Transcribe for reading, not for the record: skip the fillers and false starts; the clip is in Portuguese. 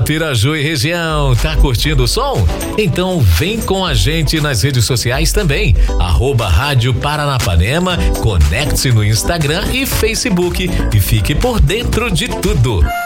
Piraju e região, tá curtindo o som? Então vem com a gente nas redes sociais também, @Rádio Paranapanema, conecte-se no Instagram e Facebook e fique por dentro de tudo.